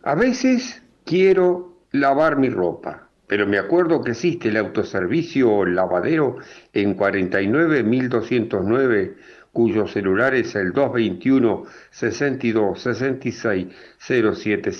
A veces quiero lavar mi ropa, pero me acuerdo que existe el autoservicio o lavadero en 49.209, cuyo celular es el 221 62 66 075.